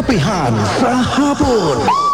kakampihan sa hapon.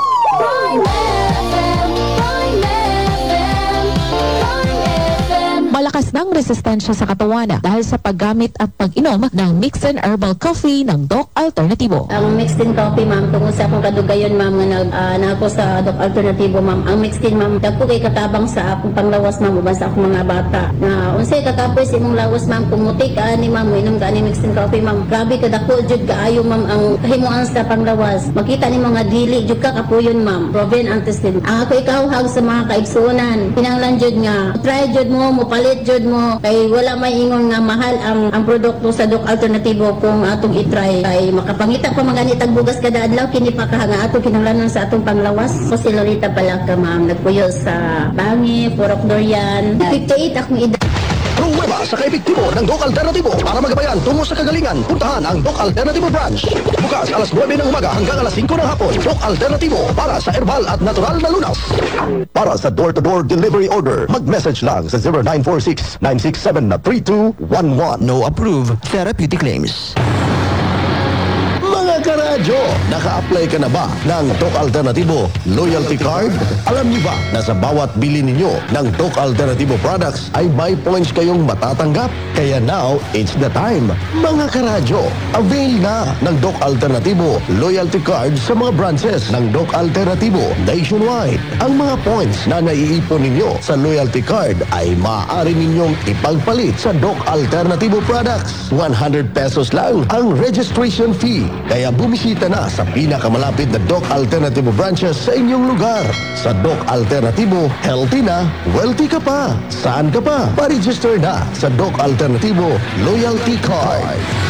Malakas ng resistensya sa katawan dahil sa paggamit at pag-inom ng Mixin Herbal Coffee ng Doc Alternativo. Ang mixed in coffee, ma'am, tungkol sa akong kadugayon, ma'am, na ako sa Doc Alternativo, ma'am. Ang mixed in, ma'am, dagko kay katabang sa akong panglawas, ma'am, uban sa akong mga bata. Na unsay kakapoy sa imong lawas, ma'am, kumutik ka ni ma'am, inom ka ni mixed in coffee, ma'am. Grabe ka dako jud kaayo, ma'am, ang kahimuan sa panglawas. Makita ni mga dili jud ka kapuyon, ma'am. Proven antacid. Ang ako ikauhag sa mga kaigsuonan. Pinanglan jud nga, try jud mo palit jud mo kay wala may ingon nga mahal ang produkto sa Doc Alternativo kung atong i-try kay makapangita pa mga bugas kada adlaw kini pa ka nga atong kinahanglanon sa atong panglawas. Ko si Lolita Palaka, ma'am, nagpuyo sa Bangi, Purok Dorian. 58 akong edad. Pruweba sa kaepektibo ng Doc Alternativo para magabayan tungo sa kagalingan. Puntahan ang Doc Alternativo branch. Bukas alas 9 ng umaga hanggang alas 5 ng hapon. Doc Alternativo para sa herbal at natural na lunas. Para sa door-to-door delivery order, mag-message lang sa 0946-967-3211. No approved therapeutic claims. Mga karadyo, naka-apply ka na ba ng Doc Alternativo Loyalty Card? Alam niyo ba na sa bawat bili ninyo ng Doc Alternativo products ay may points kayong matatanggap? Kaya now, it's the time. Mga karadyo, avail na ng Doc Alternativo Loyalty Card sa mga branches ng Doc Alternativo nationwide. Ang mga points na naiipon ninyo sa Loyalty Card ay maaari ninyong ipagpalit sa Doc Alternativo products. 100 pesos lang ang registration fee. Kaya bumisita na sa pinakamalapit na Doc Alternativo branches sa inyong lugar. Sa Doc Alternativo, healthy na, wealthy ka pa. Saan ka pa? Pa-register na sa Doc Alternativo Loyalty Card.